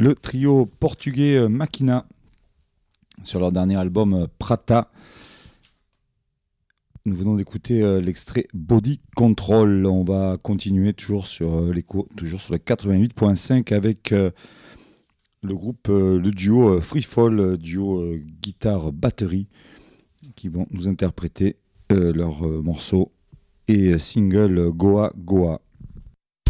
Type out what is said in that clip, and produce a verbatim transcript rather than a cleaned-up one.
le trio portugais euh, Machina sur leur dernier album euh, Prata. Nous venons d'écouter euh, l'extrait Body Control. On va continuer toujours sur euh, l'écho, toujours sur le quatre-vingt-huit virgule cinq avec euh, le groupe, euh, le duo euh, Freefall, euh, duo euh, guitare-batterie, qui vont nous interpréter euh, leur euh, morceau et euh, single euh, Goa Goa.